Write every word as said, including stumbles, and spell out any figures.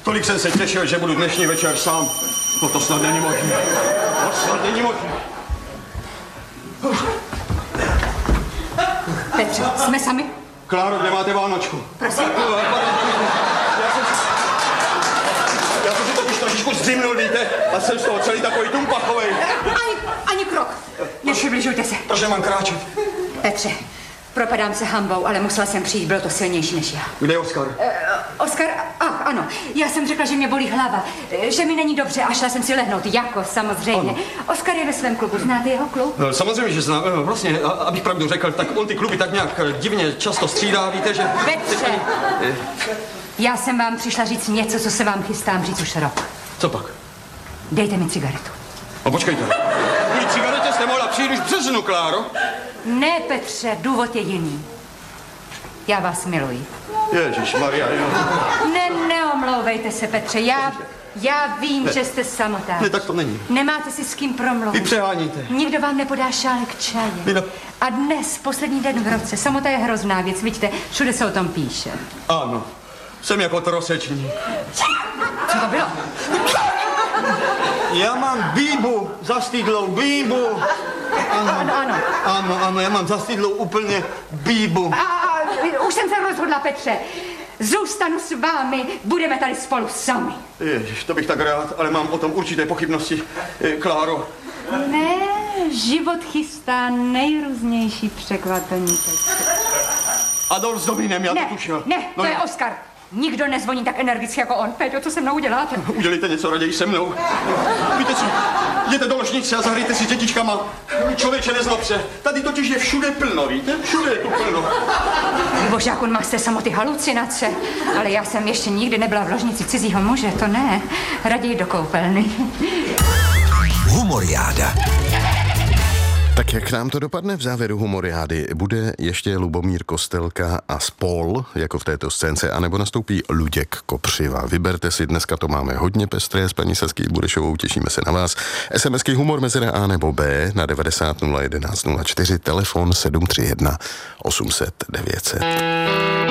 Tolik jsem se těšil, že budu dnešní večer sám. No to snad není možné. To snad není možné. Petře, jsme sami? Kláro, kde máte Vánočku? Prosím. Já jsem si... Já jsem si totiž trošičku zdřimnul, víte? A jsem z toho celý takový tumpachovej. Ani, ani krok. Nepřibližujte se. Proč nemám kráčet? Petře, propadám se hambou, ale musela jsem přijít, bylo to silnější než já. Kde je Oskar? Uh, Oskar, ach, ano, já jsem řekla, že mě bolí hlava, že mi není dobře a šla jsem si lehnout, jako samozřejmě. Ano. Oskar je ve svém klubu, znáte jeho klub? No, samozřejmě, že znám, vlastně, abych pravdu řekl, tak on ty kluby tak nějak divně často střídá, víte, že... Petře, já jsem vám přišla říct něco, co se vám chystám říct už rok. Co pak? Dejte mi cigaretu. A počkejte, kvůli cigaretě jste mohla přijít už v březnu, Kláro? Ne, Petře, důvod je jiný. Já vás miluji. Ježišmarja, jo. Ne, neomlouvejte se, Petře, já, já vím, ne. že jste samotná. Ne, tak to není. Nemáte si s kým promluvit. Vy přeháníte. Nikdo vám nepodá šálek čaje. Ne... A dnes, poslední den v roce, samota je hrozná věc, vidíte, všude se o tom píše. Ano, jsem jako trosečník. Co to bylo? Já mám bíbu, zastydlou bíbu. Ano, ano, ano. Ano, ano, já mám zastydlou úplně bíbu. A, a už jsem se rozhodla, Petře. Zůstanu s vámi, budeme tady spolu sami. Ježiš, to bych tak rád, ale mám o tom určité pochybnosti. Kláro. Ne, život chystá nejrůznější překvapení. Adolf s Dominem, já ne, to tušil. Ne, no, to je Oskar. Nikdo nezvoní tak energicky jako on. Péťo, co se mnou uděláte? Udělejte něco raději se mnou. Víte co, jděte do ložnice a zahrajte si s dětičkama. Člověče, nezlob se. Tady totiž je všude plno, víte? Všude je tu plno. Bože, jak on má z té samoty halucinace. Ale já jsem ještě nikdy nebyla v ložnici cizího muže, to ne. Raději do koupelny. Humoriáda. Tak jak nám to dopadne v závěru Humoriády? Bude ještě Lubomír Kostelka a spol, jako v této scénce, anebo nastoupí Luděk Kopřiva? Vyberte si, dneska to máme hodně pestré s paní Sasky Burešovou, těšíme se na vás. SMSky humor mezera A nebo B na devadesát nula jedenáct nula čtyři, telefon sedm tři jedna osm set devět set.